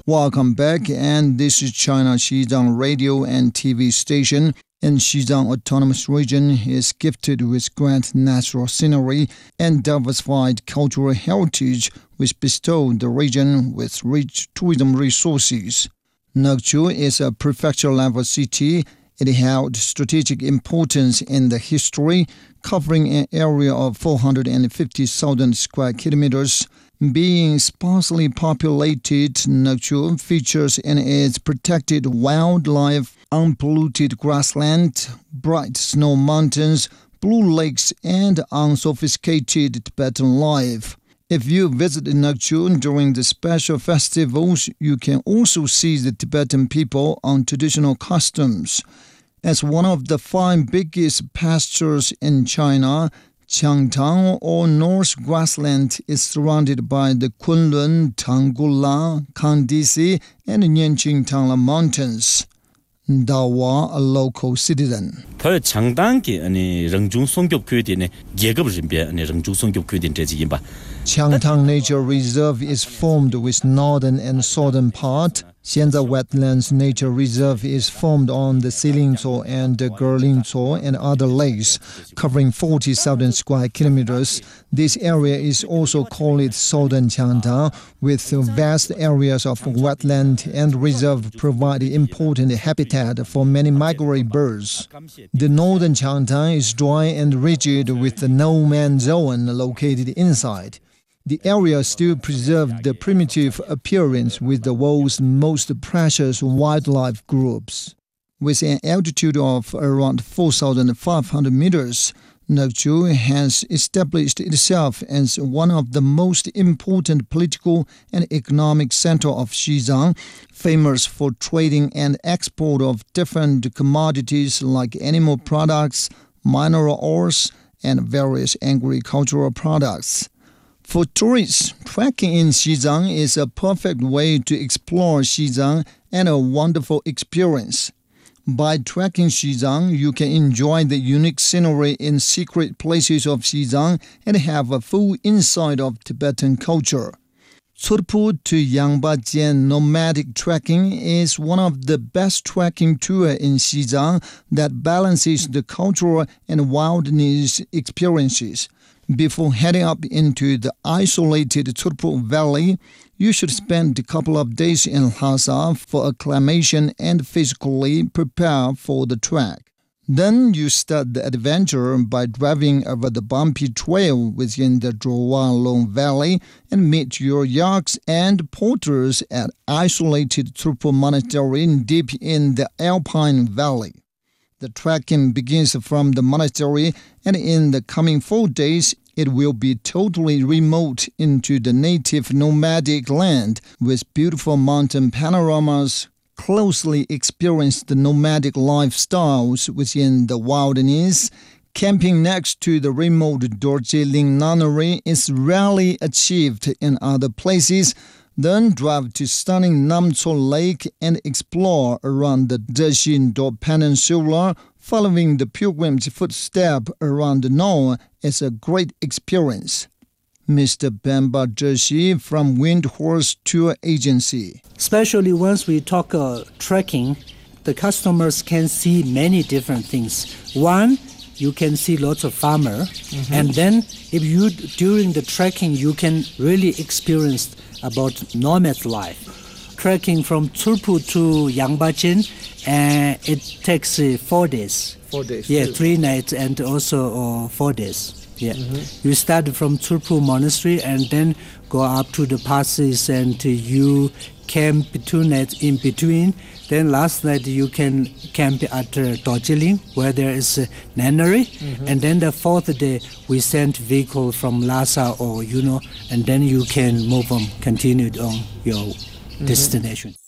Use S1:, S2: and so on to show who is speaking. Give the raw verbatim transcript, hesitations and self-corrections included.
S1: Welcome back, and this is China Xizang radio and T V station. And Xizang Autonomous Region is gifted with great natural scenery and diversified cultural heritage, which bestow the region with rich tourism resources. Nokju is a prefecture-level city. It held strategic importance in the history, covering an area of four hundred fifty thousand square kilometers. Being sparsely populated, Nokju features in its protected wildlife, unpolluted grassland, bright snow mountains, blue lakes, and unsophisticated Tibetan life. If you visit Nokju during the special festivals, you can also see the Tibetan people on traditional customs. As one of the five biggest pastures in China, Qiangtang, or North Grassland, is surrounded by the Kunlun, Tanggula, Kandisi, and Nianqing Tangla mountains. Dawa, a local citizen. Qiangtang Nature Reserve is formed with northern and southern part. Xianzha Wetlands Nature Reserve is formed on the Silingzuo and the Gerlingzuo and other lakes, covering forty thousand square kilometers. This area is also called Southern Qiangtang, with vast areas of wetland and reserve providing important habitat for many migratory birds. The northern Qiangtang is dry and rigid with the no-man's zone located inside. The area still preserved the primitive appearance with the world's most precious wildlife groups. With an altitude of around four thousand five hundred meters, Nokju has established itself as one of the most important political and economic centers of Xizang, famous for trading and export of different commodities like animal products, mineral ores, and various agricultural products. For tourists, trekking in Xizang is a perfect way to explore Xizang and a wonderful experience. By trekking Xizang, you can enjoy the unique scenery in secret places of Xizang and have a full insight of Tibetan culture. Curpu to Yangbajian nomadic trekking is one of the best trekking tours in Xizang that balances the cultural and wilderness experiences. Before heading up into the isolated Curpu Valley, you should spend a couple of days in Lhasa for acclimation and physically prepare for the trek. Then you start the adventure by driving over the bumpy trail within the Zhuwalong Valley and meet your yaks and porters at isolated Curpu Monastery deep in the Alpine Valley. The trekking begins from the monastery, and in the coming four days, it will be totally remote into the native nomadic land with beautiful mountain panoramas. Closely experience the nomadic lifestyles within the wilderness. Camping next to the remote Dorjiling Nunnery is rarely achieved in other places. Then drive to stunning Namco Lake and explore around the Zhexin Peninsula. Following the pilgrim's footsteps around the Nong is a great experience. Mister Bamba Zhexi from Windhorse Tour Agency.
S2: Especially once we talk uh, trekking, the customers can see many different things. One, you can see lots of farmer, mm-hmm. and then if you during the trekking you can really experience about nomad life. Trekking from Curpu to Yangbajin, uh, it takes uh, four days.
S1: Four days.
S2: Yeah,
S1: too.
S2: three nights and also uh, four days. Yeah, mm-hmm. You start from Curpu Monastery and then go up to the passes and uh, you camp two nights in between. Then last night you can camp at uh, Dorjiling where there is a nunnery, mm-hmm. and then the fourth day we send vehicle from Lhasa or you know, and then you can move on, continue on your mm-hmm. destination.